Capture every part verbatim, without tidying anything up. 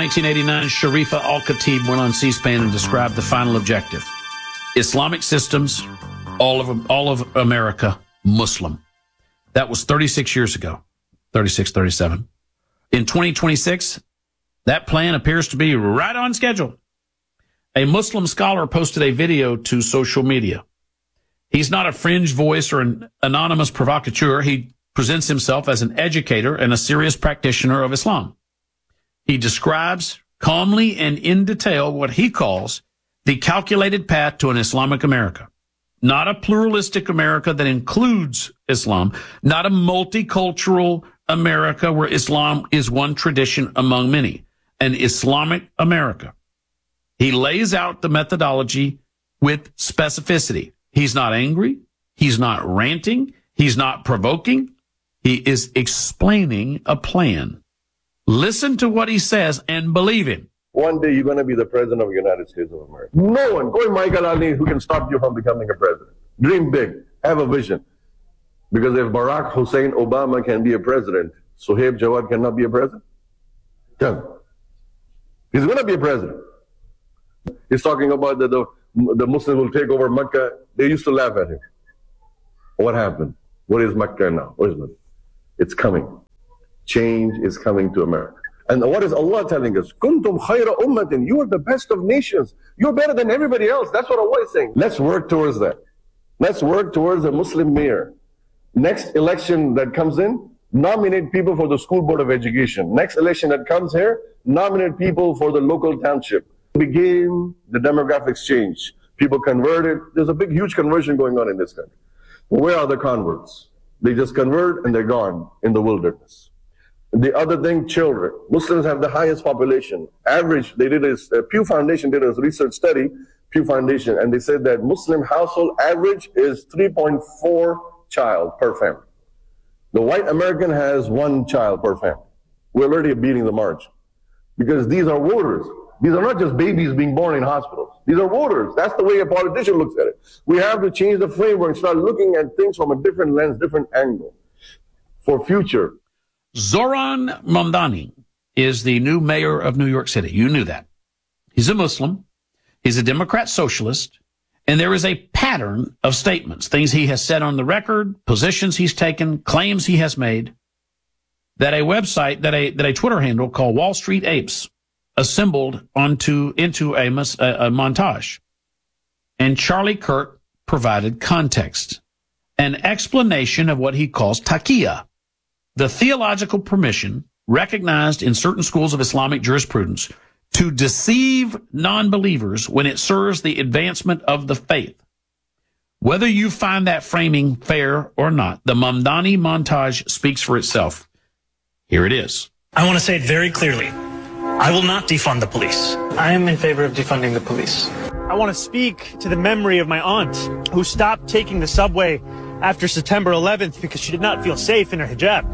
nineteen eighty-nine, Sharifa Al-Khatib went on C-SPAN and described the final objective. Islamic systems, all of all of America, Muslim. That was thirty-six years ago, thirty-six, thirty-seven. In twenty twenty-six, that plan appears to be right on schedule. A Muslim scholar posted a video to social media. He's not a fringe voice or an anonymous provocateur. He presents himself as an educator and a serious practitioner of Islam. He describes calmly and in detail what he calls the calculated path to an Islamic America. Not a pluralistic America that includes Islam, not a multicultural America where Islam is one tradition among many, an Islamic America. He lays out the methodology with specificity. He's not angry. He's not ranting. He's not provoking. He is explaining a plan. Listen to what he says and believe him. One day you're going to be the president of the United States of America. No one, go Michael Ali, who can stop you from becoming a president. Dream big. Have a vision. Because if Barack Hussein Obama can be a president, Sohaib Jawad cannot be a president? Yeah. He's going to be a president. He's talking about that the, the Muslims will take over Mecca. They used to laugh at him. What happened? What is Mecca now? What is it? It's coming. Change is coming to America. And what is Allah telling us? Kuntum khayra ummatin. You are the best of nations. You're better than everybody else. That's what Allah is saying. Let's work towards that. Let's work towards a Muslim mayor. Next election that comes in, nominate people for the school board of education. Next election that comes here, nominate people for the local township. Begin the demographics change. People converted. There's a big, huge conversion going on in this country. Where are the converts? They just convert and they're gone in the wilderness. The other thing, children. Muslims have the highest population. Average, they did a, uh, Pew Foundation did a research study, Pew Foundation, and they said that Muslim household average is three point four child per family. The white American has one child per family. We're already beating the margin. Because these are voters. These are not just babies being born in hospitals. These are voters. That's the way a politician looks at it. We have to change the framework and start looking at things from a different lens, different angle for future. Zohran Mamdani is the new mayor of New York City. You knew that. He's a Muslim. He's a Democrat socialist. And there is a pattern of statements, things he has said on the record, positions he's taken, claims he has made, that a website, that a, that a Twitter handle called Wall Street Apes assembled onto, into a, a, a montage. And Charlie Kirk provided context, an explanation of what he calls taqiyya, the theological permission recognized in certain schools of Islamic jurisprudence to deceive non-believers when it serves the advancement of the faith. Whether you find that framing fair or not, the Mamdani montage speaks for itself. Here it is. I want to say it very clearly. I will not defund the police. I am in favor of defunding the police. I want to speak to the memory of my aunt who stopped taking the subway after September eleventh because she did not feel safe in her hijab.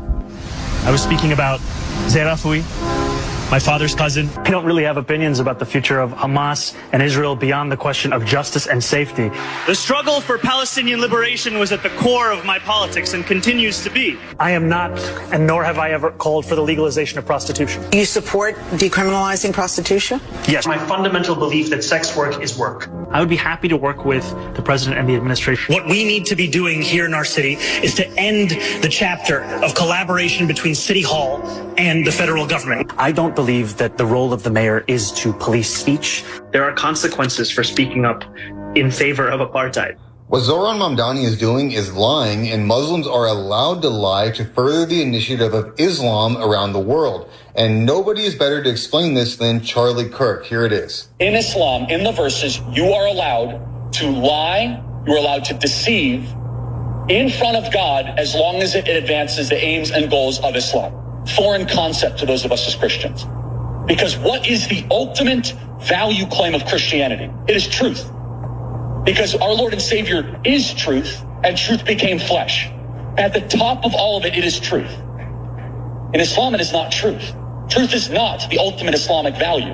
I was speaking about Zerafoui, my father's cousin. I don't really have opinions about the future of Hamas and Israel beyond the question of justice and safety. The struggle for Palestinian liberation was at the core of my politics and continues to be. I am not, and nor have I ever called for the legalization of prostitution. You support decriminalizing prostitution? Yes. My fundamental belief that sex work is work. I would be happy to work with the president and the administration. What we need to be doing here in our city is to end the chapter of collaboration between City Hall and the federal government. I don't believe that the role of the mayor is to police speech. There are consequences for speaking up in favor of apartheid. What Zohran Mamdani is doing is lying, and Muslims are allowed to lie to further the initiative of Islam around the world. And nobody is better to explain this than Charlie Kirk. Here it is. In Islam, in the verses, you are allowed to lie, you are allowed to deceive in front of God as long as it advances the aims and goals of Islam. Foreign concept to those of us as Christians. Because what is the ultimate value claim of Christianity? It is truth. Because our Lord and Savior is truth, and truth became flesh. At the top of all of it, it is truth. In Islam, it is not truth. Truth is not the ultimate Islamic value.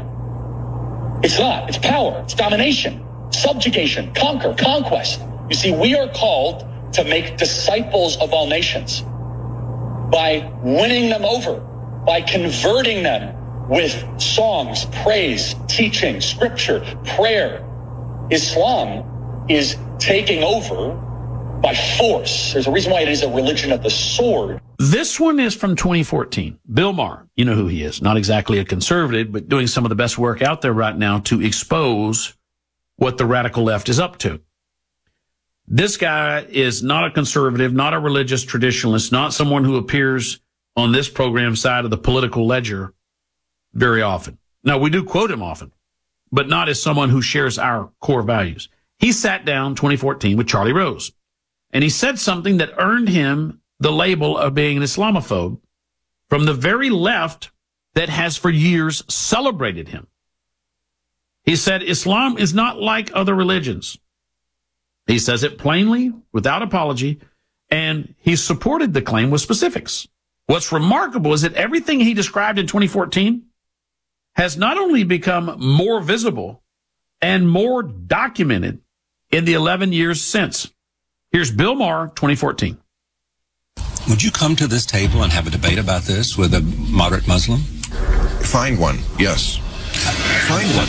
It's not. It's power. It's domination, subjugation, conquer, conquest. You see, we are called to make disciples of all nations by winning them over, by converting them with songs, praise, teaching, scripture, prayer. Islam is taking over by force. There's a reason why it is a religion of the sword. This one is from twenty fourteen. Bill Maher, you know who he is. Not exactly a conservative, but doing some of the best work out there right now to expose what the radical left is up to. This guy is not a conservative, not a religious traditionalist, not someone who appears on this program side of the political ledger very often. Now, we do quote him often, but not as someone who shares our core values. He sat down twenty fourteen with Charlie Rose, and he said something that earned him the label of being an Islamophobe from the very left that has for years celebrated him. He said, Islam is not like other religions. He says it plainly, without apology, and he supported the claim with specifics. What's remarkable is that everything he described in twenty fourteen has not only become more visible and more documented in the eleven years since. Here's Bill Maher, twenty fourteen. Would you come to this table and have a debate about this with a moderate Muslim? Find one, yes. Find one.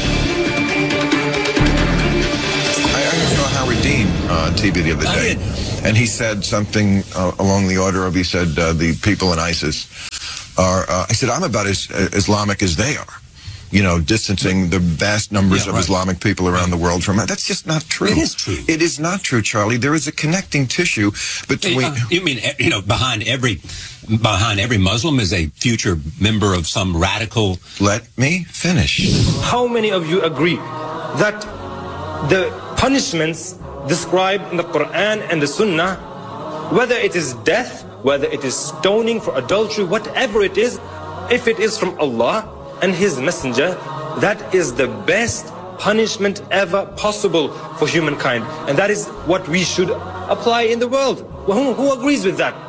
I, I saw Howard Dean on T V the other day, and he said something uh, along the order of, he said, uh, the people in ISIS are, uh, I said, I'm about as uh, Islamic as they are. You know, distancing the vast numbers yeah, of right. Islamic people around the world from that. That's just not true. It is true. It is not true, Charlie. There is a connecting tissue between... Uh, you mean, you know, behind every behind every Muslim is a future member of some radical... Let me finish. How many of you agree that the punishments described in the Quran and the Sunnah, whether it is death, whether it is stoning for adultery, whatever it is, if it is from Allah and His Messenger, that is the best punishment ever possible for humankind, and that is what we should apply in the world. Well, who, who agrees with that?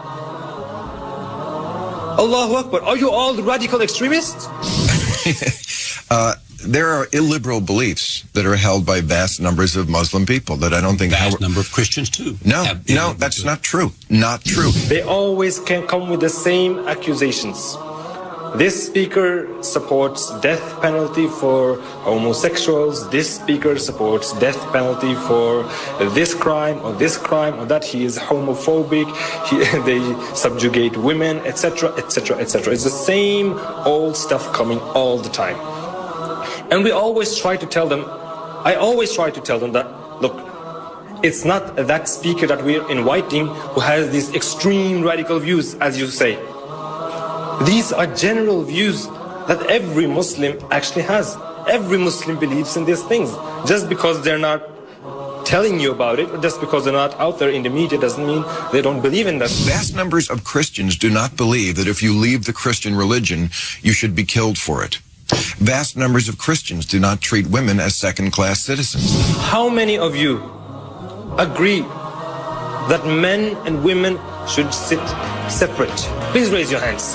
Allahu Akbar. Are you all radical extremists? uh, there are illiberal beliefs that are held by vast numbers of Muslim people that I don't think... Vast Howard... number of Christians, too. No, no, that's not true. Not true. They always can come with the same accusations. This speaker supports death penalty for homosexuals. This speaker supports death penalty for this crime or this crime or that. He is homophobic. He, they subjugate women, et cetera, et cetera, et cetera. It's the same old stuff coming all the time. And we always try to tell them, I always try to tell them that, look, it's not that speaker that we're inviting who has these extreme radical views, as you say. These are general views that every Muslim actually has. Every Muslim believes in these things. Just because they're not telling you about it, or just because they're not out there in the media, doesn't mean they don't believe in that. Vast numbers of Christians do not believe that if you leave the Christian religion, you should be killed for it. Vast numbers of Christians do not treat women as second-class citizens. How many of you agree that men and women should sit separate? Please raise your hands.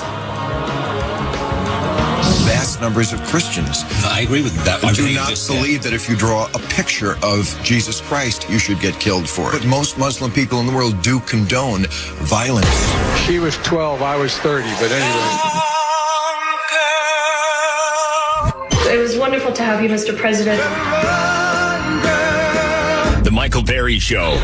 Vast numbers of Christians I agree with that. do not believe that if you draw a picture of Jesus Christ, you should get killed for it. But most Muslim people in the world do condone violence. She was twelve, I was thirty, but anyway. It was wonderful to have you, Mister President. The Michael Berry Show.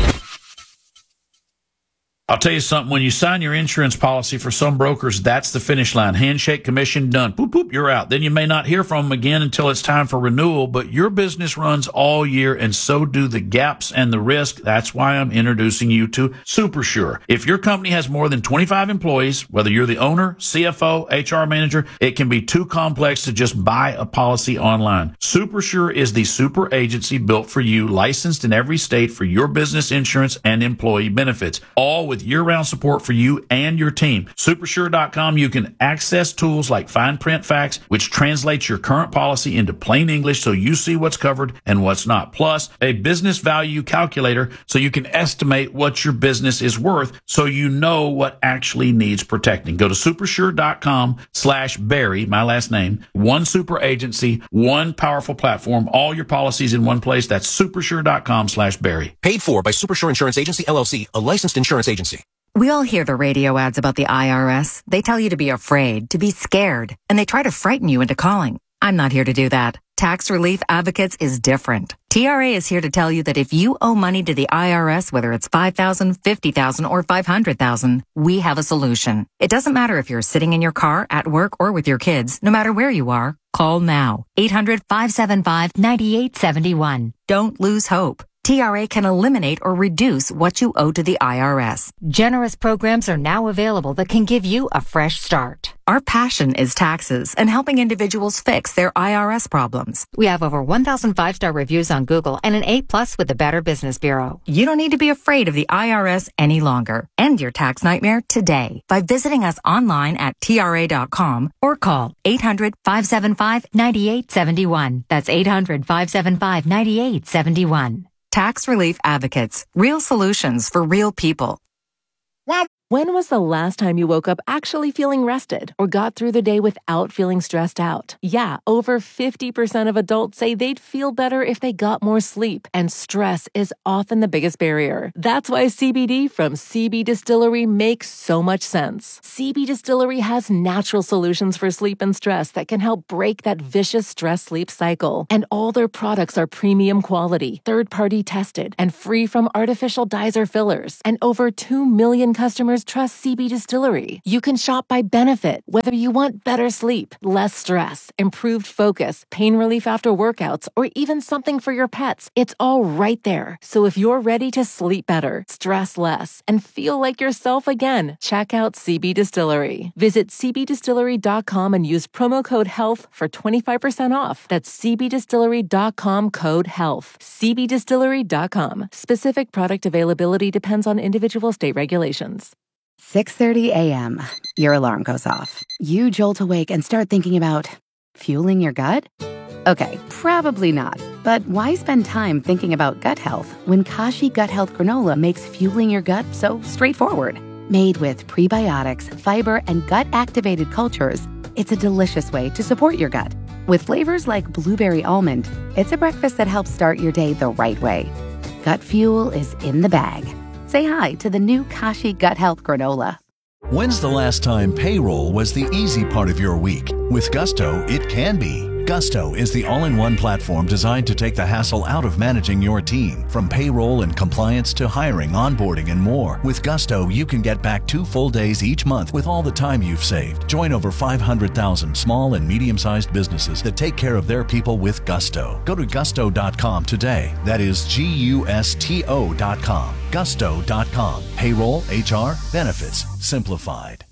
I'll tell you something, when you sign your insurance policy for some brokers, that's the finish line. Handshake, commission, done. Boop, boop, you're out. Then you may not hear from them again until it's time for renewal, but your business runs all year, and so do the gaps and the risk. That's why I'm introducing you to SuperSure. If your company has more than twenty-five employees, whether you're the owner, C F O, H R manager, it can be too complex to just buy a policy online. SuperSure is the super agency built for you, licensed in every state for your business insurance and employee benefits, all with year-round support for you and your team. Supersure dot com, you can access tools like fine print facts, which translates your current policy into plain English so you see what's covered and what's not. Plus, a business value calculator so you can estimate what your business is worth so you know what actually needs protecting. Go to supersure dot com slash Barry, my last name, one super agency, one powerful platform, all your policies in one place. That's supersure dot com slash Barry. Paid for by Supersure Insurance Agency, L L C, a licensed insurance agency. We all hear the radio ads about the I R S. They tell you to be afraid, to be scared, and they try to frighten you into calling. I'm not here to do that. Tax Relief Advocates is different. T R A is here to tell you that if you owe money to the I R S, whether it's five thousand dollars, fifty thousand dollars, or five hundred thousand dollars, we have a solution. It doesn't matter if you're sitting in your car, at work, or with your kids. No matter where you are, call now. eight hundred, five seven five, nine eight seven one. Don't lose hope. T R A can eliminate or reduce what you owe to the I R S. Generous programs are now available that can give you a fresh start. Our passion is taxes and helping individuals fix their I R S problems. We have over one thousand five-star reviews on Google and an A plus with the Better Business Bureau. You don't need to be afraid of the I R S any longer. End your tax nightmare today by visiting us online at T R A dot com or call eight hundred, five seven five, nine eight seven one. That's eight hundred, five seven five, nine eight seven one. Tax Relief Advocates. Real solutions for real people. When was the last time you woke up actually feeling rested or got through the day without feeling stressed out? Yeah, over fifty percent of adults say they'd feel better if they got more sleep, and stress is often the biggest barrier. That's why C B D from C B Distillery makes so much sense. C B Distillery has natural solutions for sleep and stress that can help break that vicious stress-sleep cycle. And all their products are premium quality, third-party tested, and free from artificial dyes or fillers. And over two million customers trust C B Distillery. You can shop by benefit, whether you want better sleep, less stress, improved focus, pain relief after workouts, or even something for your pets. It's all right there. So if you're ready to sleep better, stress less, and feel like yourself again, check out C B Distillery. Visit C B distillery dot com and use promo code HEALTH for twenty-five percent off. That's C B distillery dot com code HEALTH. C B distillery dot com. Specific product availability depends on individual state regulations. six thirty a.m. Your alarm goes off. You jolt awake and start thinking about fueling your gut? Okay, probably not. But why spend time thinking about gut health when Kashi Gut Health Granola makes fueling your gut so straightforward? Made with prebiotics, fiber, and gut-activated cultures, it's a delicious way to support your gut. With flavors like blueberry almond, it's a breakfast that helps start your day the right way. Gut fuel is in the bag. Say hi to the new Kashi Gut Health Granola. When's the last time payroll was the easy part of your week? With Gusto, it can be. Gusto is the all-in-one platform designed to take the hassle out of managing your team. From payroll and compliance to hiring, onboarding, and more. With Gusto, you can get back two full days each month with all the time you've saved. Join over five hundred thousand small and medium-sized businesses that take care of their people with Gusto. Go to gusto dot com today. That is G U S T O dot com. gusto dot com. Payroll, H R, benefits, simplified.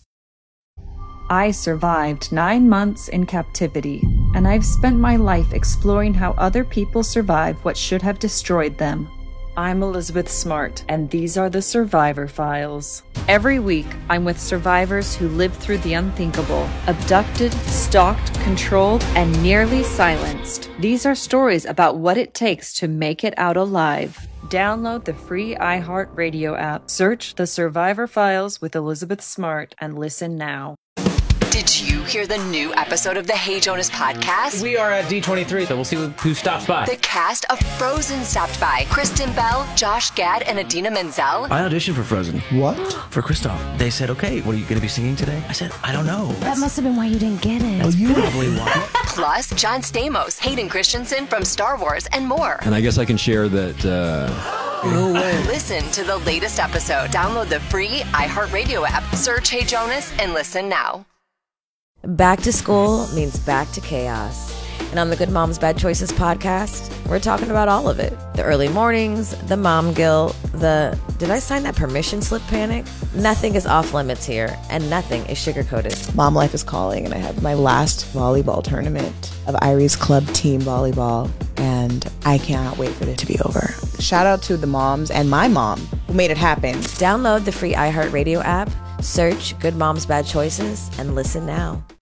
I survived nine months in captivity, and I've spent my life exploring how other people survived what should have destroyed them. I'm Elizabeth Smart, and these are the Survivor Files. Every week, I'm with survivors who lived through the unthinkable, abducted, stalked, controlled, and nearly silenced. These are stories about what it takes to make it out alive. Download the free iHeartRadio app, search The Survivor Files with Elizabeth Smart, and listen now. Did you hear the new episode of the Hey Jonas podcast? We are at D twenty-three, so we'll see who stops by. The cast of Frozen stopped by. Kristen Bell, Josh Gad, and Idina Menzel. I auditioned for Frozen. What? For Kristoff. They said, okay, what are you going to be singing today? I said, I don't know. That must have been why you didn't get it. That's oh, probably why. Plus, John Stamos, Hayden Christensen from Star Wars, and more. And I guess I can share that... Uh... No way. Listen to the latest episode. Download the free iHeartRadio app. Search Hey Jonas and listen now. Back to school means back to chaos. And on the Good Moms Bad Choices podcast, we're talking about all of it. The early mornings, the mom guilt, the did I sign that permission slip panic? Nothing is off limits here, and nothing is sugar-coated. Mom life is calling, and I have my last volleyball tournament of Irie's club team volleyball, and I cannot wait for it to be over. Shout out to the moms and my mom who made it happen. Download the free iHeartRadio app, search Good Moms Bad Choices, and listen now.